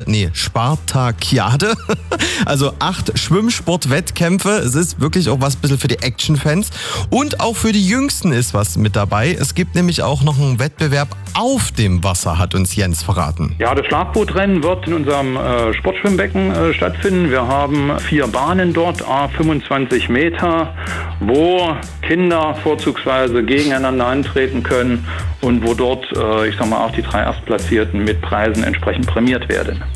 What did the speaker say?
Spartakiade. Also 8 Schwimmsportwettkämpfe. Es ist wirklich auch was ein bisschen für die Action-Fans. Und auch für die Jüngsten ist was mit dabei. Es gibt nämlich auch noch einen Wettbewerb auf dem Wasser, hat uns Jens verraten. Ja, das Schlagbootrennen wird in unserem Sportschwimmbecken stattfinden. Wir haben 4 Bahnen dort, 25 Meter, wo Kinder vorzugsweise gegeneinander antreten können und wo dort, auch die 3 Erstplatzierten mit Preisen entsprechend prämiert werden.